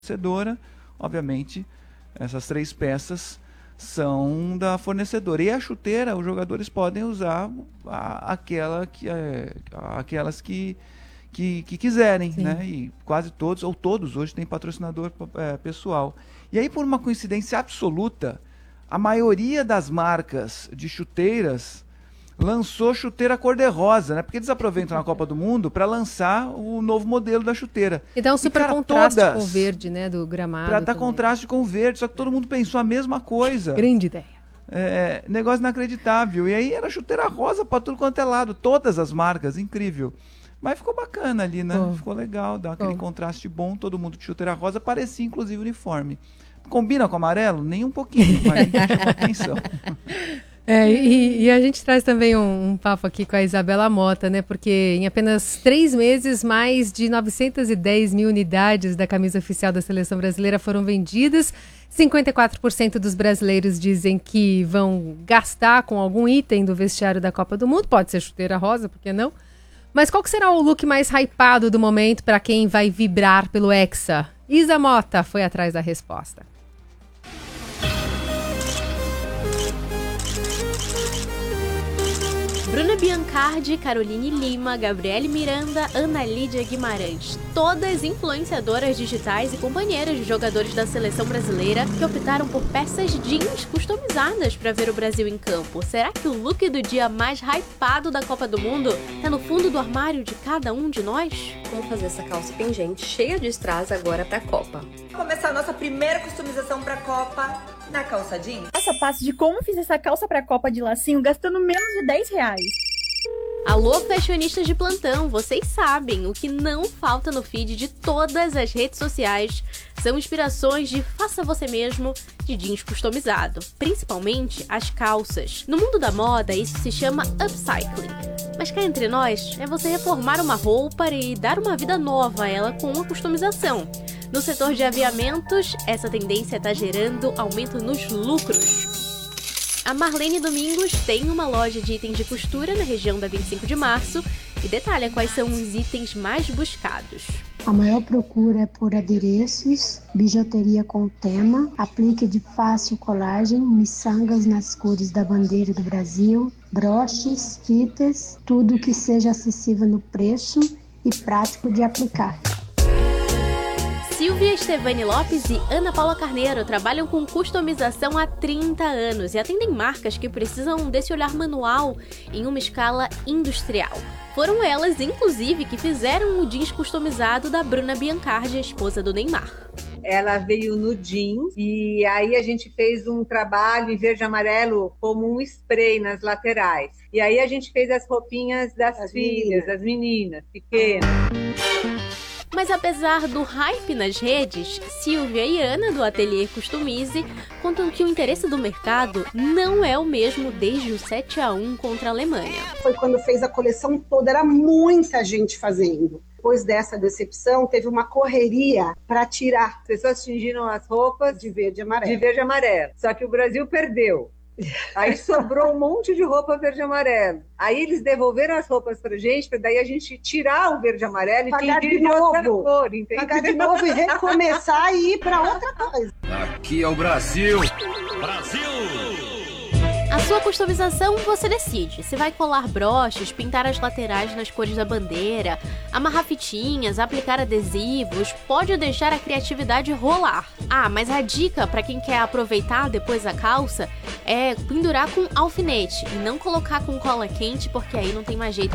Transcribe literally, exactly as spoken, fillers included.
fornecedora, obviamente, essas três peças são da fornecedora. E a chuteira, os jogadores podem usar a, aquela que, é, aquelas que, que, que quiserem, Sim. né? E quase todos, ou todos, hoje tem patrocinador é, pessoal. E aí, por uma coincidência absoluta, a maioria das marcas de chuteiras lançou chuteira cor-de-rosa, né? Porque eles aproveitam na Copa do Mundo para lançar o novo modelo da chuteira. E dá um super e, cara, contraste todas, com o verde, né, do gramado. Para dar também. contraste com o verde, só que todo mundo pensou a mesma coisa. Grande ideia. É, negócio inacreditável. E aí era chuteira rosa para tudo quanto é lado, todas as marcas, incrível. Mas ficou bacana ali, né? Bom. Ficou legal, dá aquele Bom. contraste bom, todo mundo de chuteira rosa, parecia inclusive uniforme. Combina com amarelo? Nem um pouquinho, mas chama atenção. É, e, e a gente traz também um, um papo aqui com a Isabela Mota, né? Porque em apenas três meses, mais de novecentas e dez mil unidades da camisa oficial da Seleção Brasileira foram vendidas. cinquenta e quatro por cento dos brasileiros dizem que vão gastar com algum item do vestiário da Copa do Mundo. Pode ser chuteira rosa, por que não? Mas qual que será o look mais hypado do momento para quem vai vibrar pelo Hexa? Isa Mota foi atrás da resposta. Bruna Biancardi, Caroline Lima, Gabriele Miranda, Ana Lídia Guimarães. Todas influenciadoras digitais e companheiras de jogadores da seleção brasileira que optaram por peças jeans customizadas para ver o Brasil em campo. Será que o look do dia mais hypado da Copa do Mundo tá no fundo do armário de cada um de nós? Vamos fazer essa calça pingente cheia de strass agora pra Copa. Vamos começar a nossa primeira customização pra Copa na calça jeans. Passo a passo de como fiz essa calça pra Copa de lacinho gastando menos de dez reais. Alô, fashionistas de plantão, vocês sabem, o que não falta no feed de todas as redes sociais são inspirações de faça você mesmo de jeans customizado, principalmente as calças. No mundo da moda, isso se chama upcycling. Mas cá entre nós, é você reformar uma roupa e dar uma vida nova a ela com uma customização. No setor de aviamentos, essa tendência está gerando aumento nos lucros. A Marlene Domingos tem uma loja de itens de costura na região da vinte e cinco de março e detalha quais são os itens mais buscados. A maior procura é por adereços, bijuteria com tema, aplique de fácil colagem, miçangas nas cores da bandeira do Brasil, broches, fitas, tudo que seja acessível no preço e prático de aplicar. Silvia Estevani Lopes e Ana Paula Carneiro trabalham com customização há trinta anos e atendem marcas que precisam desse olhar manual em uma escala industrial. Foram elas, inclusive, que fizeram o jeans customizado da Bruna Biancardi, a esposa do Neymar. Ela veio no jeans e aí a gente fez um trabalho em verde e amarelo como um spray nas laterais. E aí a gente fez as roupinhas das as filhas, meninas. das meninas, pequenas. Mas apesar do hype nas redes, Silvia e Ana, do Ateliê Customize, contam que o interesse do mercado não é o mesmo desde o sete a um contra a Alemanha. Foi quando fez a coleção toda, era muita gente fazendo. Depois dessa decepção, teve uma correria para tirar. As pessoas tingiram as roupas de verde e amarelo. De verde e amarelo. Só que o Brasil perdeu. Aí sobrou um monte de roupa verde e amarelo. Aí eles devolveram as roupas pra gente, pra daí a gente tirar o verde e amarelo e pagar de novo, cor, pagar de novo e recomeçar e ir pra outra coisa. Aqui é o Brasil. Brasil! A sua customização você decide. Se vai colar broches, pintar as laterais nas cores da bandeira, amarrar fitinhas, aplicar adesivos, pode deixar a criatividade rolar. Ah, mas a dica para quem quer aproveitar depois a calça é pendurar com alfinete e não colocar com cola quente, porque aí não tem mais jeito